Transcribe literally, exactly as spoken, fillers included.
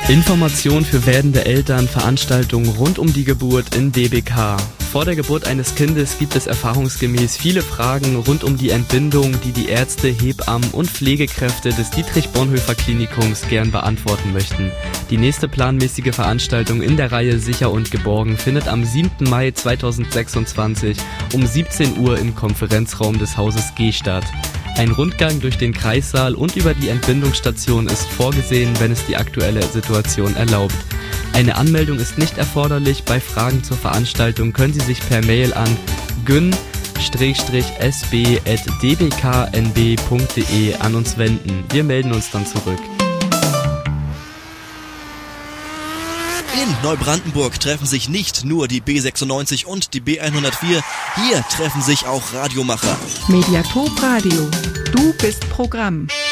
Information für werdende Eltern, Veranstaltungen rund um die Geburt in D B K. Vor der Geburt eines Kindes gibt es erfahrungsgemäß viele Fragen rund um die Entbindung, die die Ärzte, Hebammen und Pflegekräfte des Dietrich-Bonhoeffer-Klinikums gern beantworten möchten. Die nächste planmäßige Veranstaltung in der Reihe Sicher und Geborgen findet am siebten Mai zweitausendsechsundzwanzig um siebzehn Uhr im Konferenzraum des Hauses G statt. Ein Rundgang durch den Kreissaal und über die Entbindungsstation ist vorgesehen, wenn es die aktuelle Situation erlaubt. Eine Anmeldung ist nicht erforderlich. Bei Fragen zur Veranstaltung können Sie sich per Mail an gyn s b at d b k n b punkt d e an uns wenden. Wir melden uns dann zurück. In Neubrandenburg treffen sich nicht nur die B sechsundneunzig und die B hundertvier, hier treffen sich auch Radiomacher. Mediatop Radio, du bist Programm.